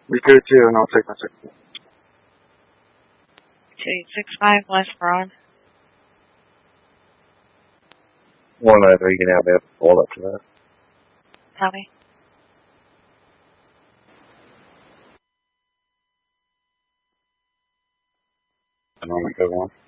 We good too, and I'll take my 6. 2865 West Broad. 193, you can have me up all up to that. Copy. And on the good one.